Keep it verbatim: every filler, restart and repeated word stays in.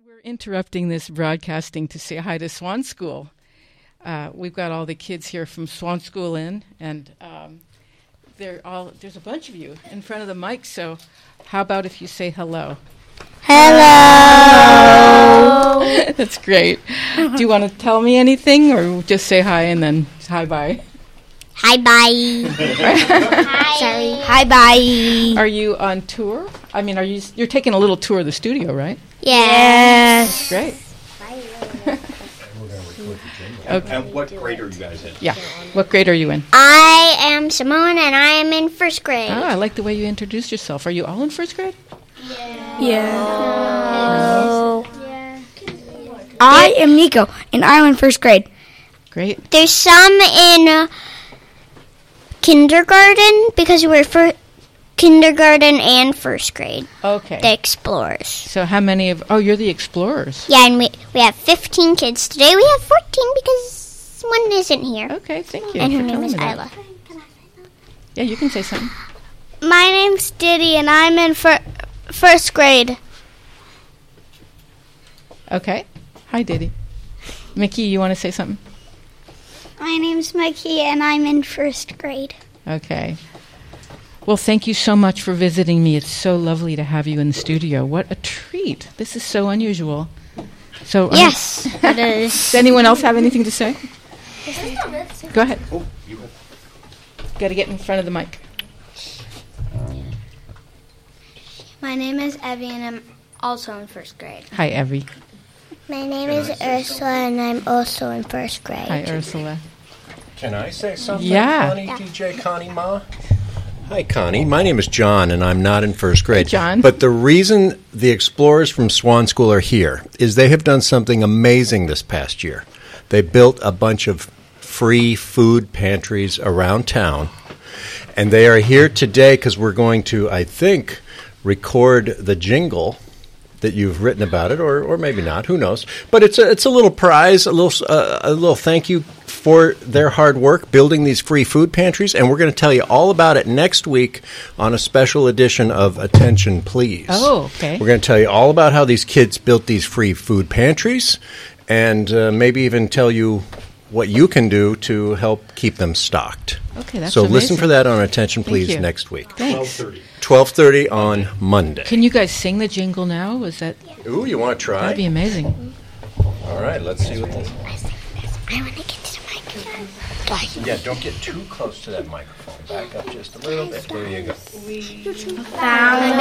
We're interrupting this broadcasting to say hi to Swan School. Uh, we've got all the kids here from Swan School in, and um, they're all there's a bunch of you in front of the mic, so how about if you say hello? Hello! That's great. Do you want to tell me anything, or just say hi and then hi bye? Hi bye. Hi. Sorry. Hi bye. Are you on tour? I mean, are you you're taking a little tour of the studio, right? Yes. Great. Okay. And what grade are you guys in? Yeah. What grade are you in? I am Simone, and I am in first grade. Oh, I like the way you introduced yourself. Are you all in first grade? Yeah. Yeah. No. Yeah. I am Nico, and I'm in first grade. Great. There's some in uh, kindergarten because we're for kindergarten and first grade. Okay. The explorers. So how many of... Oh, you're the explorers. Yeah, and we we have fifteen kids today. We have fourteen because one isn't here. Okay, thank you. And her for name telling is me that. Isla. Yeah, you can say something. My name's Diddy, and I'm in fir- first grade. Okay. Hi, Diddy. Mickey, you want to say something? My name's Mikey, and I'm in first grade. Okay. Well, thank you so much for visiting me. It's so lovely to have you in the studio. What a treat. This is so unusual. So, um, Yes, it is. Does anyone else have anything to say? Go ahead. Oh, you Got to get in front of the mic. My name is Evie, and I'm also in first grade. Hi, Evie. My name is Ursula, and I'm also in first grade. Hi, Ursula. Can I say something, Yeah. Connie, D J Connie Ma? Hi, Connie. My name is John, and I'm not in first grade. Hey, John. But the reason the explorers from Swan School are here is they have done something amazing this past year. They built a bunch of free food pantries around town, and they are here today because we're going to, I think, record the jingle that you've written about it, or, or maybe not. Who knows? But it's a it's a little prize, a little uh, a little thank you for their hard work building these free food pantries, and we're going to tell you all about it next week on a special edition of Attention Please. Oh, okay. We're going to tell you all about how these kids built these free food pantries, and uh, maybe even tell you what you can do to help keep them stocked. Okay, that's so amazing. listen for that on Attention Thank Please you. next week. Thanks. twelve thirty on Monday. Can you guys sing the jingle now? Is that... Ooh, you want to try? That'd be amazing. All right, let's see what this... I want to get to the microphone. Yeah, don't get too close to that microphone. Back up just a little bit. There you go. Found